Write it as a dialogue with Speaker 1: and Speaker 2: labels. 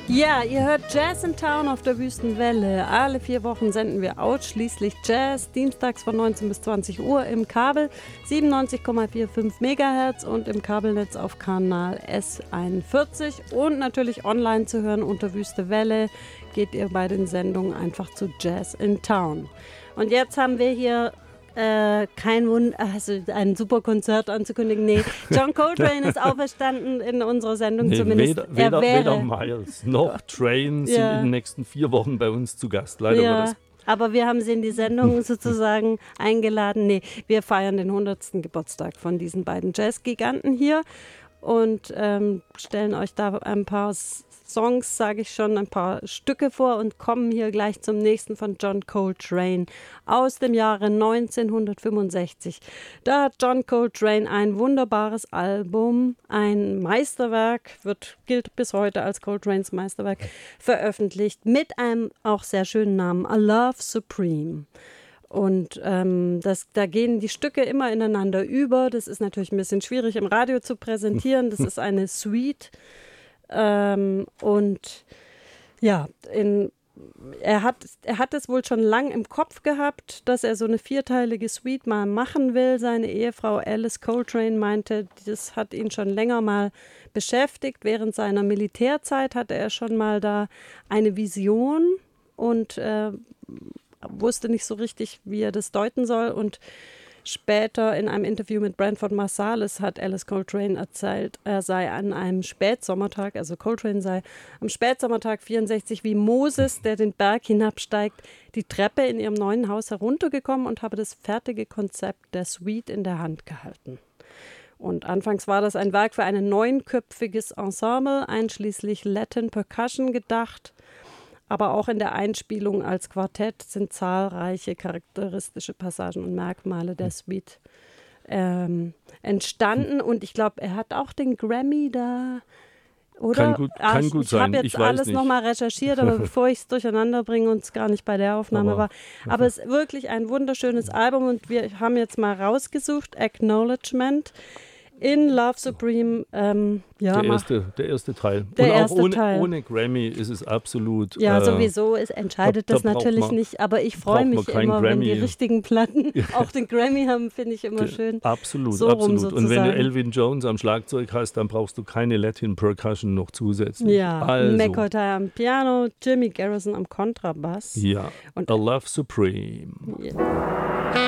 Speaker 1: Ja, ihr hört Jazz in Town auf der Wüstenwelle. Alle 4 Wochen senden wir ausschließlich Jazz, dienstags von 19 bis 20 Uhr im Kabel 97,45 MHz und im Kabelnetz auf Kanal S41 und natürlich online zu hören unter Wüstewelle. Geht ihr bei den Sendungen einfach zu Jazz in Town. Und jetzt haben wir hier ein super Konzert anzukündigen. Nee, John Coltrane ist auferstanden in unserer Sendung zumindest.
Speaker 2: Weder Miles noch Train sind in den nächsten 4 Wochen bei uns zu Gast. Leider Gottes.
Speaker 1: Aber wir haben sie in die Sendung sozusagen eingeladen. Nee, wir feiern den 100. Geburtstag von diesen beiden Jazz-Giganten hier und stellen euch da ein paar Songs, sage ich schon, ein paar Stücke vor und kommen hier gleich zum nächsten von John Coltrane aus dem Jahre 1965. Da hat John Coltrane ein wunderbares Album, ein Meisterwerk, gilt bis heute als Coltranes Meisterwerk, veröffentlicht mit einem auch sehr schönen Namen, A Love Supreme. Und da gehen die Stücke immer ineinander über. Das ist natürlich ein bisschen schwierig im Radio zu präsentieren. Das ist eine Suite. Und ja, er hat es wohl schon lang im Kopf gehabt, dass er so eine 4-teilige Suite mal machen will. Seine Ehefrau Alice Coltrane meinte, das hat ihn schon länger mal beschäftigt. Während seiner Militärzeit hatte er schon mal da eine Vision und wusste nicht so richtig, wie er das deuten soll. Und später in einem Interview mit Branford Marsalis hat Alice Coltrane erzählt, er sei an einem Spätsommertag, also Coltrane sei am Spätsommertag 64 wie Moses, der den Berg hinabsteigt, die Treppe in ihrem neuen Haus heruntergekommen und habe das fertige Konzept der Suite in der Hand gehalten. Und anfangs war das ein Werk für ein 9-köpfiges Ensemble, einschließlich Latin Percussion gedacht. Aber auch in der Einspielung als Quartett sind zahlreiche charakteristische Passagen und Merkmale der Suite entstanden. Und ich glaube, er hat auch den Grammy da, oder?
Speaker 2: Kann gut sein.
Speaker 1: Ich habe jetzt alles nochmal recherchiert, aber bevor ich es durcheinander bringe und es gar nicht bei der Aufnahme war. Aber es ist wirklich ein wunderschönes Album und wir haben jetzt mal rausgesucht, Acknowledgement. In Love Supreme,
Speaker 2: der erste Teil. Ohne Grammy ist es absolut.
Speaker 1: Ja, sowieso entscheidet das natürlich nicht, aber ich freue mich immer, wenn die richtigen Platten auch den Grammy haben, finde ich immer schön.
Speaker 2: Absolut,
Speaker 1: so
Speaker 2: absolut. Und wenn du Elvin Jones am Schlagzeug hast, dann brauchst du keine Latin Percussion noch zusätzlich.
Speaker 1: Ja, also. McCoy am Piano, Jimmy Garrison am Kontrabass.
Speaker 2: Ja, und A Love Supreme.
Speaker 1: Yeah.